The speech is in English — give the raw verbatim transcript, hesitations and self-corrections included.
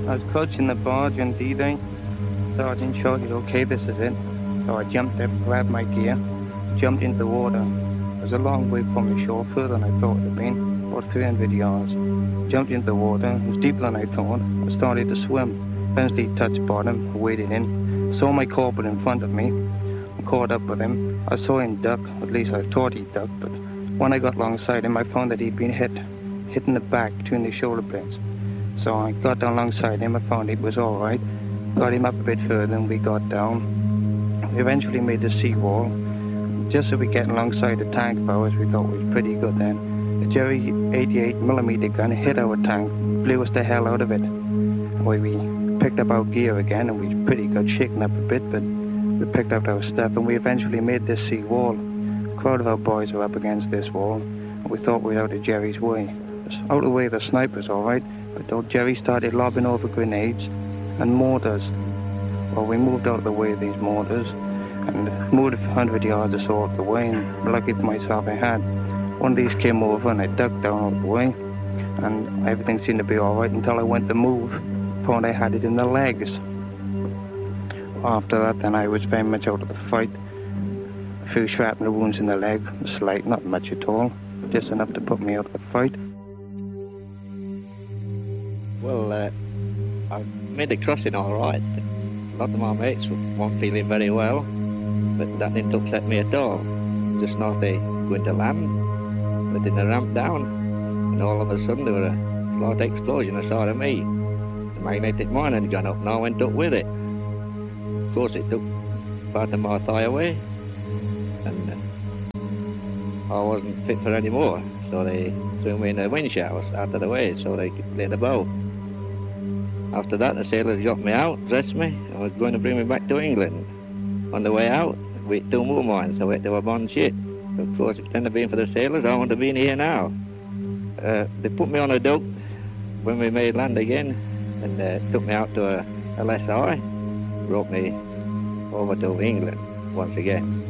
I was coaching the barge on D-Day. Sergeant shouted, "Okay, this is it." So I jumped up, grabbed my gear, jumped into the water. It was a long way from the shore, further than I thought it had been, about three hundred yards. Jumped into the water. It was deeper than I thought. I started to swim. Eventually touched bottom, waded in. Saw my corporal in front of me. I caught up with him. I saw him duck, at least I thought he ducked, but when I got alongside him, I found that he'd been hit, hit in the back between the shoulder blades. So I got down alongside him. I found he was all right. Got him up a bit further, and we got down. We eventually made the seawall. Just as we get alongside the tank of ours, we thought we was pretty good then. The Jerry eighty-eight millimeter gun hit our tank, blew us the hell out of it. We, we picked up our gear again, and we was pretty good, shaken up a bit, but we picked up our stuff, and we eventually made this sea wall. A crowd of our boys were up against this wall, and we thought we were out of Jerry's way. Out of the way of the snipers, all right, but old Jerry started lobbing over grenades and mortars. Well, we moved out of the way of these mortars, and moved a hundred yards or so out of the way, and lucky for myself I had. One of these came over, and I ducked down out of the way, and everything seemed to be all right until I went to move. Found I had it in the legs. After that, then I was very much out of the fight. A few shrapnel wounds in the leg, slight, not much at all, just enough to put me out of the fight. Well, uh, I made the crossing all right. A lot of my mates weren't feeling very well, but that didn't upset me at all. Just north of going to land, letting the ramp down, and all of a sudden there was a slight explosion aside of me. The magnetic mine had gone up, and I went up with it. Of course, it took part of my thigh away, and uh, I wasn't fit for any more, so they threw me in the wind showers out of the way so they could clear the bow. After that, the sailors got me out, dressed me, and was going to bring me back to England. On the way out, we hit two more mines, so we had to abandon ship. So of course, if it hadn't been for the sailors, I wouldn't have been here now. Uh, they put me on a dock when we made land again, and uh, took me out to a L S I, brought me over to England once again.